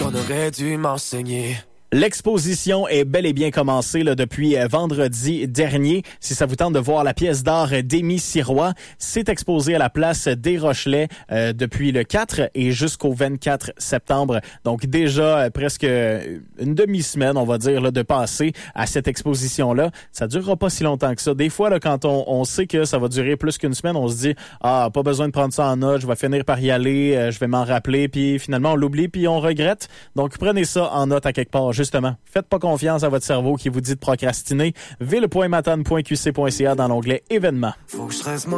qu'on aurait dû m'enseigner. L'exposition est bel et bien commencée là, depuis vendredi dernier. Si ça vous tente de voir la pièce d'art d'Émy Sirois, c'est exposé à la place des Rochelais depuis le 4 et jusqu'au 24 septembre. Donc déjà presque une demi-semaine, on va dire, là, de passer à cette exposition-là. Ça durera pas si longtemps que ça. Des fois, là, quand on sait que ça va durer plus qu'une semaine, on se dit « Ah, pas besoin de prendre ça en note, je vais finir par y aller, je vais m'en rappeler. » Puis finalement, on l'oublie puis on regrette. Donc prenez ça en note à quelque part. Justement, faites pas confiance à votre cerveau qui vous dit de procrastiner. ville.matane.qc.ca dans l'onglet événements. Faut que je reste